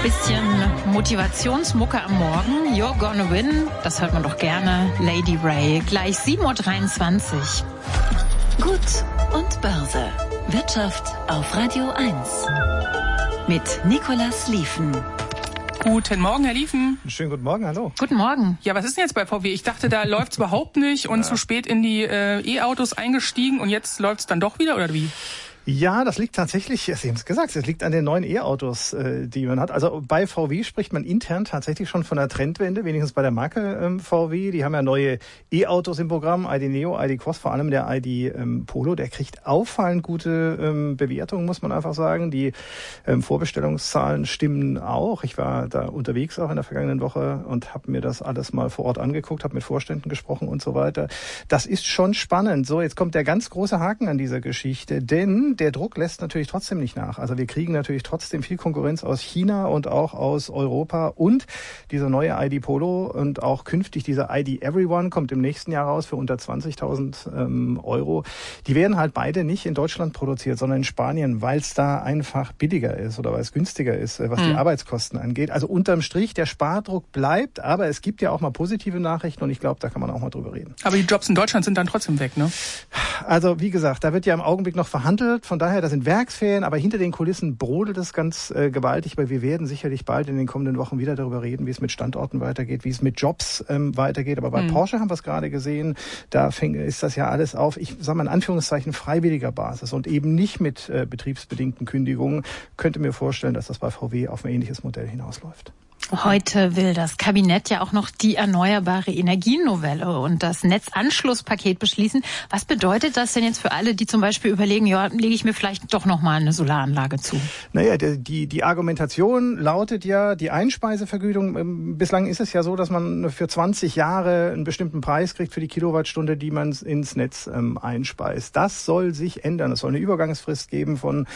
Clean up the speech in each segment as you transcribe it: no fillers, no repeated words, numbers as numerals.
Bisschen Motivationsmucke am Morgen. You're gonna win. Das hört man doch gerne. Lady Ray. Gleich 7.23 Uhr. Gut und Börse. Wirtschaft auf Radio 1. Mit Nicolas Liefen. Guten Morgen, Herr Liefen. Schönen guten Morgen, hallo. Guten Morgen. Ja, was ist denn jetzt bei VW? Ich dachte, da läuft's überhaupt nicht und zu spät in die E-Autos eingestiegen und jetzt läuft's dann doch wieder, oder wie? Ja, das liegt tatsächlich, Sie haben es gesagt, es liegt an den neuen E-Autos, die man hat. Also bei VW spricht man intern tatsächlich schon von einer Trendwende, wenigstens bei der Marke VW. Die haben ja neue E-Autos im Programm, ID Neo, ID Cross, vor allem der ID Polo. Der kriegt auffallend gute Bewertungen, muss man einfach sagen. Die Vorbestellungszahlen stimmen auch. Ich war da unterwegs auch in der vergangenen Woche und habe mir das alles mal vor Ort angeguckt, habe mit Vorständen gesprochen und so weiter. Das ist schon spannend. So, jetzt kommt der ganz große Haken an dieser Geschichte, denn der Druck lässt natürlich trotzdem nicht nach. Also wir kriegen natürlich trotzdem viel Konkurrenz aus China und auch aus Europa. Und dieser neue ID Polo und auch künftig dieser ID Everyone kommt im nächsten Jahr raus für unter 20.000 Euro. Die werden halt beide nicht in Deutschland produziert, sondern in Spanien, weil es da einfach billiger ist oder weil es günstiger ist, was die Arbeitskosten angeht. Also unterm Strich, der Spardruck bleibt, aber es gibt ja auch mal positive Nachrichten und ich glaube, da kann man auch mal drüber reden. Aber die Jobs in Deutschland sind dann trotzdem weg, ne? Also wie gesagt, da wird ja im Augenblick noch verhandelt. Von daher, das sind Werksferien, aber hinter den Kulissen brodelt es ganz gewaltig, weil wir werden sicherlich bald in den kommenden Wochen wieder darüber reden, wie es mit Standorten weitergeht, wie es mit Jobs weitergeht. Aber bei Porsche haben wir es gerade gesehen, da ist das ja alles auf, ich sage mal in Anführungszeichen, freiwilliger Basis und eben nicht mit betriebsbedingten Kündigungen. Könnte mir vorstellen, dass das bei VW auf ein ähnliches Modell hinausläuft. Heute will das Kabinett ja auch noch die erneuerbare Energienovelle und das Netzanschlusspaket beschließen. Was bedeutet das denn jetzt für alle, die zum Beispiel überlegen, ja, lege ich mir vielleicht doch noch mal eine Solaranlage zu? Naja, die Argumentation lautet ja, die Einspeisevergütung, bislang ist es ja so, dass man für 20 Jahre einen bestimmten Preis kriegt für die Kilowattstunde, die man ins Netz einspeist. Das soll sich ändern. Es soll eine Übergangsfrist geben von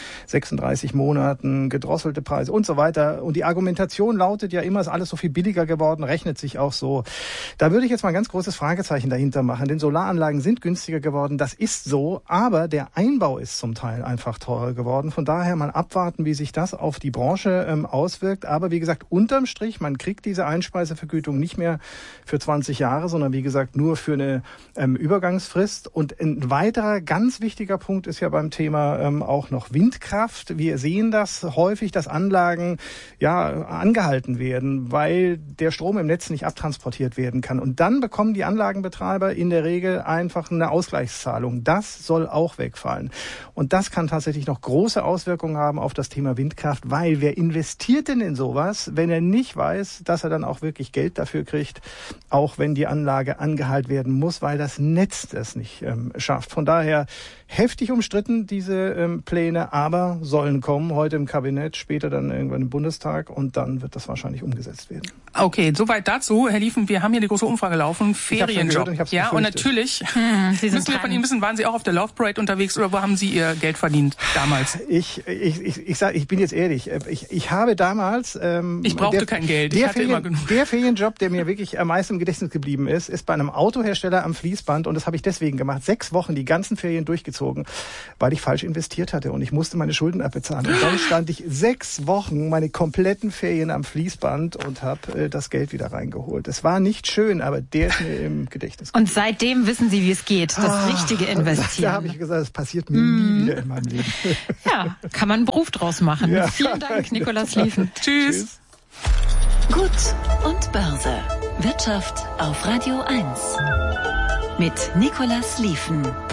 36 Monaten, gedrosselte Preise und so weiter. Und die Argumentation lautet ja immer, ist alles so viel billiger geworden, rechnet sich auch so. Da würde ich jetzt mal ein ganz großes Fragezeichen dahinter machen, denn Solaranlagen sind günstiger geworden, das ist so, aber der Einbau ist zum Teil einfach teurer geworden. Von daher mal abwarten, wie sich das auf die Branche auswirkt. Aber wie gesagt, unterm Strich, man kriegt diese Einspeisevergütung nicht mehr für 20 Jahre, sondern wie gesagt nur für eine Übergangsfrist. Und ein weiterer ganz wichtiger Punkt ist ja beim Thema auch noch Windkraft. Wir sehen das häufig, dass Anlagen angehalten werden, weil der Strom im Netz nicht abtransportiert werden kann. Und dann bekommen die Anlagenbetreiber in der Regel einfach eine Ausgleichszahlung. Das soll auch wegfallen. Und das kann tatsächlich noch große Auswirkungen haben auf das Thema Windkraft, weil wer investiert denn in sowas, wenn er nicht weiß, dass er dann auch wirklich Geld dafür kriegt, auch wenn die Anlage angehalten werden muss, weil das Netz das nicht schafft. Von daher heftig umstritten, diese Pläne, aber sollen kommen, heute im Kabinett, später dann irgendwann im Bundestag und dann wird das wahrscheinlich umgesetzt werden. Okay, soweit dazu. Herr Liefen, wir haben hier die große Umfrage laufen. Ferienjob. Und natürlich müssen wir von Ihnen wissen, waren Sie auch auf der Love Parade unterwegs oder wo haben Sie Ihr Geld verdient damals? Ich bin jetzt ehrlich. Ich habe damals... ich brauchte kein Geld. Ich hatte immer genug. Der Ferienjob, der mir wirklich am meisten im Gedächtnis geblieben ist bei einem Autohersteller am Fließband und das habe ich deswegen gemacht. 6 Wochen die ganzen Ferien durchgezogen, weil ich falsch investiert hatte und ich musste meine Schulden abbezahlen. Und dann stand ich 6 Wochen meine kompletten Ferien am Fließband und habe das Geld wieder reingeholt. Es war nicht schön, aber der ist mir im Gedächtnis geblieben. Und seitdem wissen Sie, wie es geht. Das richtige Investieren. Da habe ich gesagt, das passiert mir nie wieder in meinem Leben. Ja, kann man einen Beruf draus machen. Ja. Vielen Dank, Nicolas Liefen. Tschüss. Gut und Börse. Wirtschaft auf Radio 1. Mit Nicolas Liefen.